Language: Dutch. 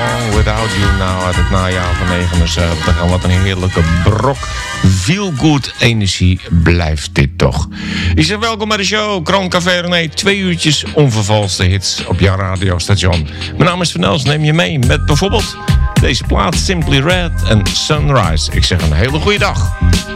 Long Without You nou uit het najaar van 79. En wat een heerlijke brok. Feel good energie blijft dit toch. Ik zeg welkom bij de show. Kroon Café René. 2 uurtjes onvervalste hits op jouw radiostation. Mijn naam is Van Els. Neem je mee met bijvoorbeeld deze plaat Simply Red en Sunrise. Ik zeg een hele goede dag.